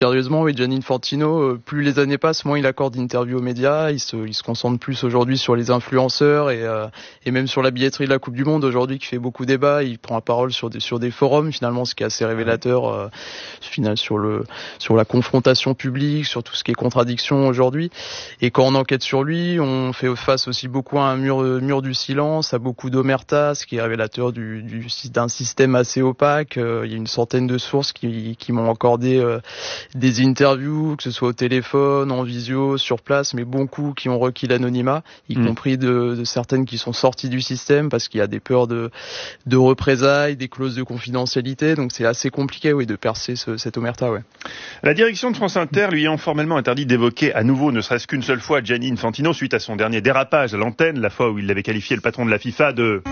Sérieusement, oui, Gianni Infantino, plus les années passent, moins il accorde d'interviews aux médias. Il se concentre plus aujourd'hui sur les influenceurs et même sur la billetterie de la Coupe du Monde aujourd'hui qui fait beaucoup débat. Il prend la parole sur des forums finalement, ce qui est assez révélateur sur la confrontation publique, sur tout ce qui est contradiction aujourd'hui. Et quand on enquête sur lui, on fait face aussi beaucoup à un mur du silence, à beaucoup d'omerta, ce qui est révélateur d'un système assez opaque. Il y a une centaine de sources qui m'ont accordé des interviews, que ce soit au téléphone, en visio, sur place, mais beaucoup qui ont requis l'anonymat, y compris de certaines qui sont sorties du système parce qu'il y a des peurs de représailles, des clauses de confidentialité, donc c'est assez compliqué de percer cette omerta. Ouais. La direction de France Inter lui ayant formellement interdit d'évoquer à nouveau, ne serait-ce qu'une seule fois, Gianni Infantino suite à son dernier dérapage à l'antenne, la fois où il avait qualifié le patron de la FIFA de...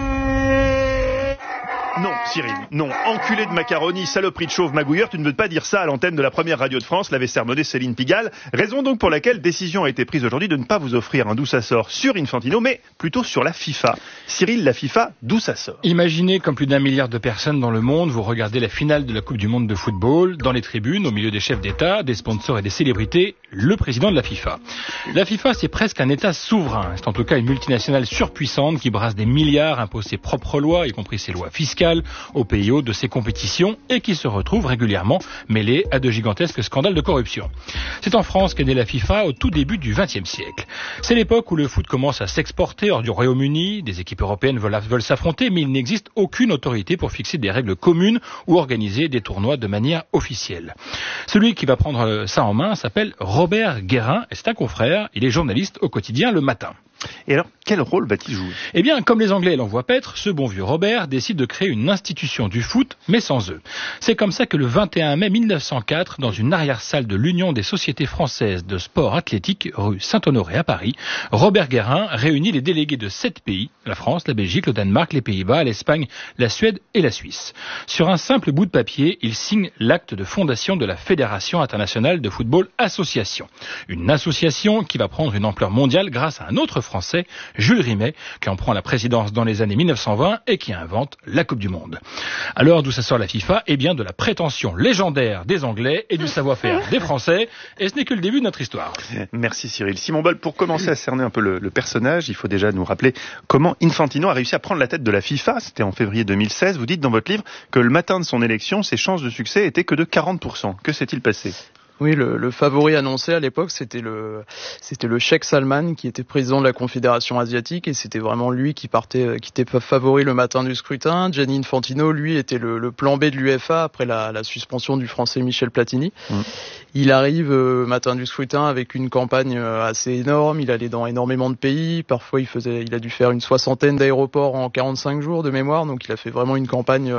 Non, Cyril, non. Enculé de macaroni, saloperie de chauve, magouilleur, tu ne veux pas dire ça à l'antenne de la première radio de France, l'avait sermonné Céline Pigalle. Raison donc pour laquelle décision a été prise aujourd'hui de ne pas vous offrir un d'où ça sort sur Infantino, mais plutôt sur la FIFA. Cyril, la FIFA, d'où ça sort? Imaginez comme plus d'1 milliard de personnes dans le monde, vous regardez la finale de la Coupe du Monde de football, dans les tribunes, au milieu des chefs d'État, des sponsors et des célébrités, le président de la FIFA. La FIFA, c'est presque un État souverain. C'est en tout cas une multinationale surpuissante qui brasse des milliards, impose ses propres lois, y compris ses lois fiscales, au pays hôte de ses compétitions et qui se retrouve régulièrement mêlée à de gigantesques scandales de corruption. C'est en France qu'est née la FIFA au tout début du XXe siècle. C'est l'époque où le foot commence à s'exporter hors du Royaume-Uni, des équipes européennes veulent s'affronter, mais il n'existe aucune autorité pour fixer des règles communes ou organiser des tournois de manière officielle. Celui qui va prendre ça en main s'appelle Robert Guérin et c'est un confrère, il est journaliste au quotidien Le Matin. Et alors, quel rôle va-t-il jouer? Eh bien, comme les Anglais l'envoient paître, ce bon vieux Robert décide de créer une institution du foot, mais sans eux. C'est comme ça que le 21 mai 1904, dans une arrière-salle de l'Union des sociétés françaises de sport athlétique, rue Saint-Honoré à Paris, Robert Guérin réunit les délégués de 7 pays, la France, la Belgique, le Danemark, les Pays-Bas, l'Espagne, la Suède et la Suisse. Sur un simple bout de papier, il signe l'acte de fondation de la Fédération internationale de football association. Une association qui va prendre une ampleur mondiale grâce à un autre Français, Jules Rimet, qui en prend la présidence dans les années 1920 et qui invente la Coupe du Monde. Alors, d'où ça sort la FIFA? Eh bien, de la prétention légendaire des Anglais et du savoir-faire des Français. Et ce n'est que le début de notre histoire. Merci Cyril. Simon Boll, pour commencer à cerner un peu le personnage, il faut déjà nous rappeler comment Infantino a réussi à prendre la tête de la FIFA. C'était en février 2016. Vous dites dans votre livre que le matin de son élection, ses chances de succès étaient que de 40%. Que s'est-il passé? Oui, le favori annoncé à l'époque, c'était le Sheikh Salman, qui était président de la Confédération asiatique, et c'était vraiment lui qui était favori le matin du scrutin. Gianni Infantino, lui, était le plan B de l'UEFA après la suspension du Français Michel Platini. Il arrive matin du scrutin avec une campagne assez énorme. Il allait dans énormément de pays. Parfois, il a dû faire une 60aine d'aéroports en 45 jours de mémoire. Donc, il a fait vraiment une campagne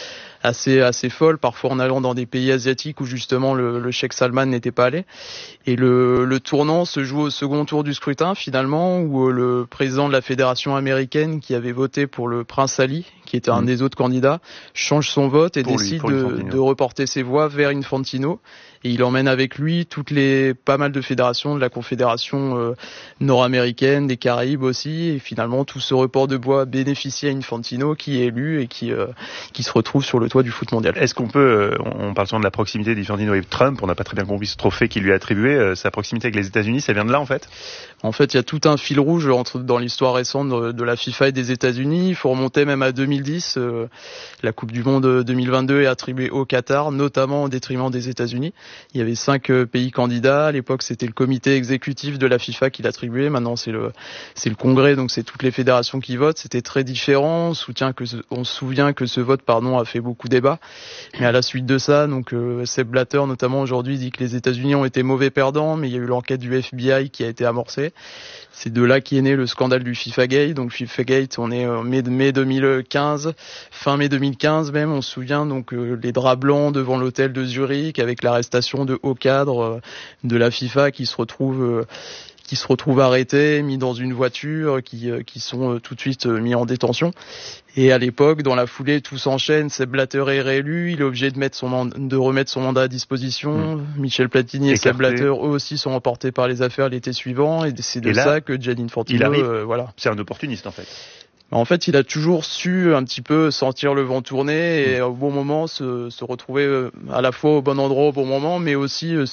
assez folle, parfois en allant dans des pays asiatiques où justement le Sheikh Salman n'était pas allé. Et le tournant se joue au second tour du scrutin finalement, où le président de la fédération américaine qui avait voté pour le prince Ali, qui était un des autres candidats, change son vote et décide de reporter ses voix vers Infantino. Et il emmène avec lui pas mal de fédérations de la confédération nord-américaine, des Caraïbes aussi. Et finalement, tout ce report de voix bénéficie à Infantino qui est élu et qui se retrouve sur le toit du foot mondial. Est-ce qu'on peut, on parle souvent de la proximité d'Infantino et Trump, on n'a pas très bien compris ce trophée qu'il lui a attribué, sa proximité avec les États-Unis, ça vient de là en fait? En fait, il y a tout un fil rouge dans l'histoire récente de la FIFA et des États-Unis. Il faut remonter même à 2010. La Coupe du Monde 2022 est attribuée au Qatar, notamment au détriment des États-Unis. Il y avait 5 pays candidats. À l'époque, c'était le comité exécutif de la FIFA qui l'attribuait. Maintenant, c'est le Congrès, donc c'est toutes les fédérations qui votent. C'était très différent. On se souvient que ce vote, a fait beaucoup débat. Mais à la suite de ça, donc Sepp Blatter, notamment aujourd'hui, dit que les États-Unis ont été mauvais perdants, mais il y a eu l'enquête du FBI qui a été amorcée. C'est de là qu'est né le scandale du FIFA-Gate. Donc FIFA-Gate, on est en mai 2015, fin mai 2015 même. On se souvient donc les draps blancs devant l'hôtel de Zurich avec l'arrestation de hauts cadres de la FIFA qui se retrouvent arrêtés, mis dans une voiture, qui sont tout de suite mis en détention. Et à l'époque, dans la foulée, tout s'enchaîne. Sepp Blatter est réélu, il est obligé de remettre son mandat à disposition. Michel Platini et Sepp Blatter, eux aussi, sont emportés par les affaires l'été suivant. Et c'est de ça que Gianni Infantino, il arrive. Voilà. C'est un opportuniste en fait. En fait, il a toujours su un petit peu sentir le vent tourner et au bon moment se retrouver à la fois au bon endroit au bon moment, mais aussi